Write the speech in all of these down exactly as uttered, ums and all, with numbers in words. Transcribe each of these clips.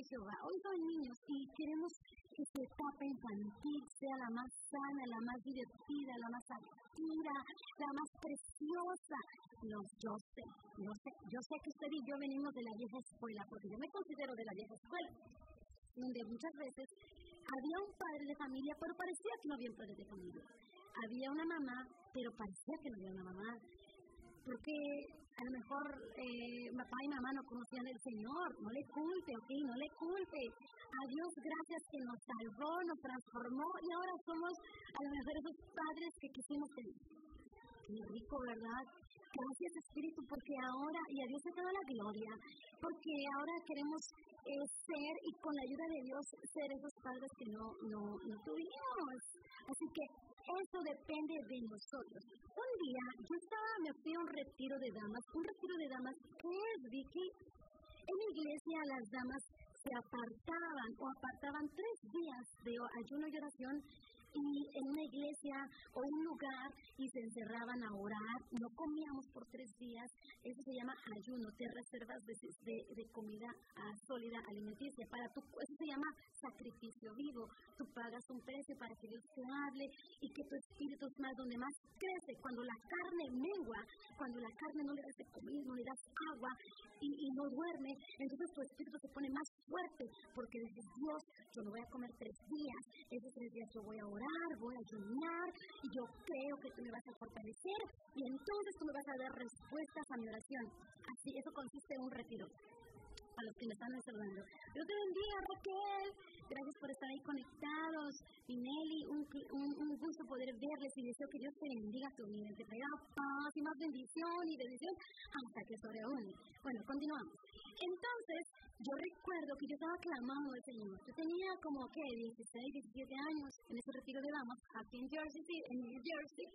Jehová. Hoy son niños y queremos que su etapa infantil sea la más sana, la más divertida, la más activa, la más preciosa. No, yo sé, yo sé, yo sé que usted y yo venimos de la vieja escuela, porque yo me considero de la vieja escuela, donde muchas veces había un padre de familia, pero parecía que no había un padre de familia. Había una mamá, pero parecía que no había una mamá. Porque a lo mejor eh, papá y mamá no conocían del Señor, no le culpe, ¿ok? No le culpe. A Dios gracias que nos salvó, nos transformó y ahora somos a lo mejor esos padres que quisimos tener. Qué rico, ¿verdad? Gracias, Espíritu, porque ahora, y a Dios se da la gloria, porque ahora queremos eh, ser, y con la ayuda de Dios, ser esos padres que no, no, no tuvimos. Así que eso depende de nosotros. Un día, yo estaba, me fui a un retiro de damas. Un retiro de damas, ¿qué es, Vicky? En la iglesia las damas se apartaban o apartaban tres días de ayuno y oración y en una iglesia o un lugar y se encerraban a orar. No comíamos por tres días. Eso se llama ayuno. Te reservas de, de, de comida uh, sólida, alimenticia. Para tu, eso se llama sacrificio vivo. Tú pagas un precio para que Dios te hable y que tu espíritu es más donde más crece. Cuando la carne mengua, cuando la carne no le das de comer, no le das agua y, y no duerme, entonces tu espíritu se pone más fuerte porque dices, Dios, yo no voy a comer tres días. Esos tres días yo voy a orar, voy a ayunar y yo creo que tú me vas a fortalecer y entonces tú me vas a dar respuestas a mi oración. Así, eso consiste en un retiro. A los que me están observando. Dios te bendiga, Raquel. Gracias por estar ahí conectados. Y Nelly, un, un, un gusto poder verles y deseo que Dios te bendiga tu vida, que te traiga paz y más bendición y bendición hasta que sobreúne. Bueno, continuamos. Entonces, yo recuerdo que yo estaba clamando al Señor. Yo tenía como, ¿qué? dieciséis, diecisiete años en ese retiro de damas aquí en Jersey, en New Jersey.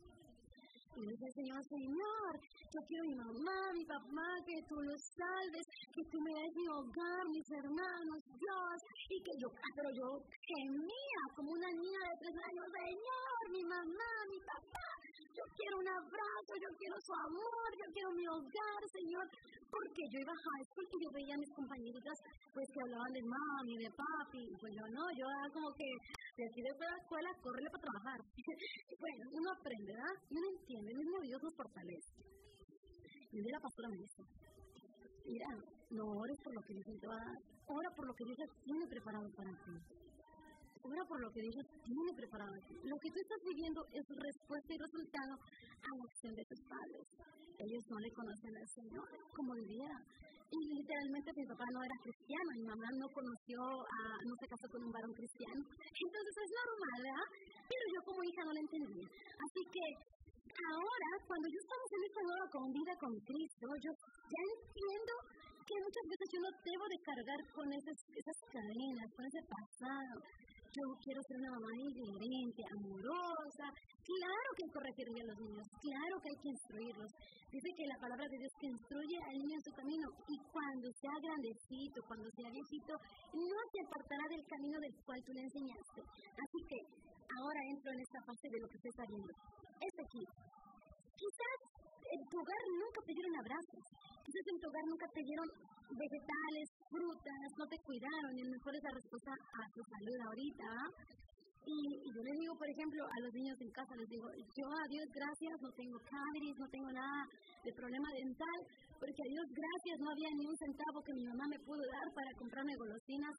Y le dije al Señor, Señor, yo quiero mi mamá, mi papá, que tú los salves, que tú me des mi hogar, mis hermanos, Dios. Y que yo, pero yo gemía como una niña de tres años, Señor, mi mamá, mi papá, yo quiero un abrazo, yo quiero su amor, yo quiero mi hogar, Señor. Porque yo iba a high school y yo veía a mis compañeritas pues que hablaban de mami, de papi, y pues yo no, yo era como que de aquí después de la escuela, córrele para trabajar. Bueno, uno aprende, ¿verdad? Y uno entiende, el mismo Dios nos fortalece. Y un día la pastora me dice, mira, no ores por lo que Dios te va a dar, ora por lo que Dios tiene preparado para ti. Ora por lo que Dios tiene preparado para ti. Lo que tú estás viviendo es respuesta y resultado a la acción de tus padres. Ellos no le conocen al Señor como debiera. Y literalmente mi papá no era cristiano, mi mamá no conoció, a, no se casó con un varón cristiano. Entonces es normal, ¿verdad? Pero yo como hija no lo entendía. Así que ahora, cuando yo estamos en esta nueva vida con Cristo, yo ya entiendo que muchas veces yo no debo de cargar con esas, esas cadenas, con ese pasado. Yo quiero ser una mamá diferente, amorosa. Claro que hay que corregirle a los niños, claro que hay que instruirlos. Dice que la palabra de Dios que instruye al niño en su camino y cuando sea grandecito, cuando sea viejito, no se apartará del camino del cual tú le enseñaste. Así que ahora entro en esta fase de lo que usted está viendo. Es aquí. Quizás en tu hogar nunca te dieron abrazos, quizás en tu hogar nunca te dieron vegetales, frutas, no te cuidaron, y a lo mejor es la respuesta a tu salud ahorita. Y, y yo les digo, por ejemplo, a los niños en casa, les digo, yo a Dios gracias, no tengo caries, no tengo nada de problema dental, porque a Dios gracias no había ni un centavo que mi mamá me pudo dar para comprarme golosinas,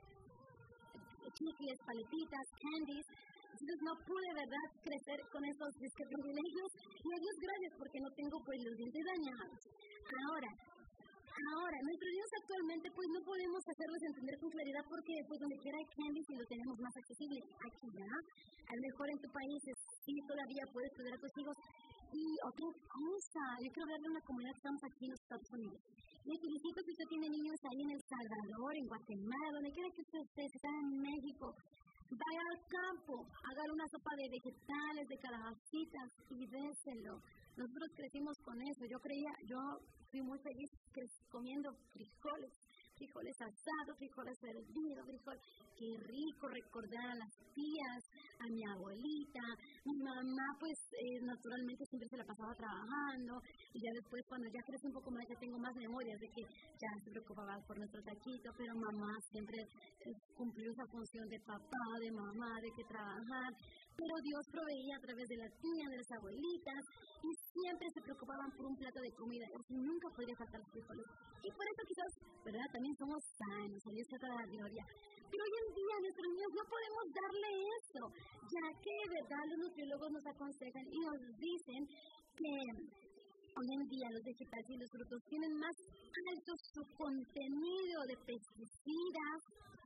chicles, paletitas, candies. Entonces no pude, ¿verdad?, crecer con esos privilegios. Y a Dios gracias porque no tengo pues los dientes dañados. Ahora, ahora, nuestros niños actualmente pues no podemos hacerlos entender con claridad porque pues donde quiera hay candies y lo tenemos más accesible. Aquí ya, a lo mejor en tu país sí todavía puedes cuidar a tus hijos. Y otra cosa, yo quiero hablarle a una comunidad que estamos aquí en los Estados Unidos. Les felicito que usted tiene niños ahí en El Salvador, en Guatemala, donde quiera que usted esté, si está en México. Vaya al campo, haga una sopa de vegetales, de calabacitas y déselo. Nosotros crecimos con eso. Yo creía, yo fui muy feliz comiendo frijoles, frijoles asados, frijoles hervidos, frijoles. Qué rico recordar a las tías, a mi abuelita. Mi mamá, pues, eh, naturalmente siempre se la pasaba trabajando. Y ya después, cuando ya crece un poco más, ya tengo más memorias de que ya se preocupaba por nuestro taquito. Pero mamá siempre eh, cumplió esa función de papá, de mamá, de que trabajar. Pero Dios proveía a través de la tía, de las abuelitas. Y siempre se preocupaban por un plato de comida. Y nunca podría faltar los frijoles. Y por eso quizás, ¿verdad? También somos sanos. A Dios sea toda la gloria. Pero hoy en día nuestros niños no podemos darle eso, ya que de verdad los nutriólogos nos aconsejan y nos dicen que hoy en día los vegetales y los frutos tienen más alto su contenido de pesticidas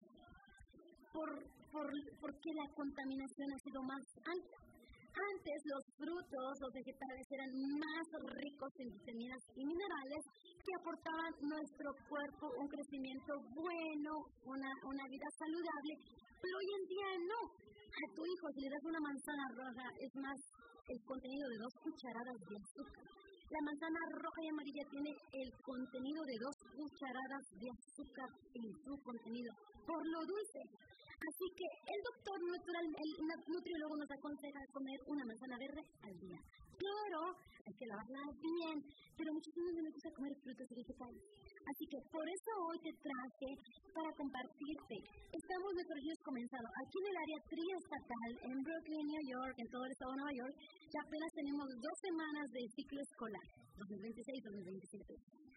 por, por, porque la contaminación ha sido más alta. Antes los frutos, los vegetales eran más ricos en vitaminas y minerales que aportaban a nuestro cuerpo un crecimiento bueno, una, una vida saludable, pero hoy en día no. A tu hijo si le das una manzana roja es más el contenido de dos cucharadas de azúcar. La manzana roja y amarilla tiene el contenido de dos cucharadas de azúcar en su contenido, por lo dulce. Así que el doctor natural, el nutriólogo nos aconseja comer una manzana verde al día. Claro, hay que lavarla bien, pero muchos niños no les gusta comer frutas y vegetales. Así que por eso hoy te traje para compartirte. Estamos nuestros días comenzando aquí en el área triestatal, en Brooklyn, New York, en todo el estado de Nueva York. Ya apenas tenemos dos semanas de ciclo escolar, dos mil veintiséis dos mil veintisiete.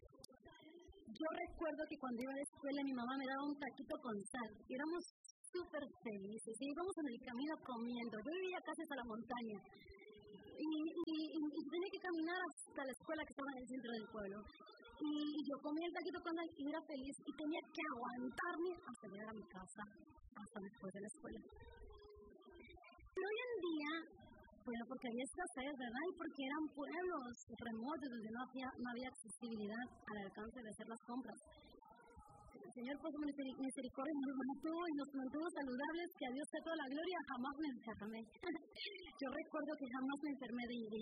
Yo recuerdo que cuando iba a la escuela mi mamá me daba un taquito con sal. Y éramos súper felices y íbamos en el camino comiendo. Yo vivía casi hasta la montaña y, y, y, y tenía que caminar hasta la escuela que estaba en el centro del pueblo. Y, y yo comía el taquito con sal y era feliz y tenía que aguantarme hasta llegar a mi casa, hasta después de la escuela. Pero hoy en día, bueno, porque había escasez, ¿verdad? Y porque eran pueblos remotos donde no había, no había accesibilidad al alcance de hacer las compras. El Señor, por su misericordia, nos mantuvo y nos mantuvo saludables, que a Dios sea toda la gloria, jamás me enfermé. Yo recuerdo que jamás me enfermé de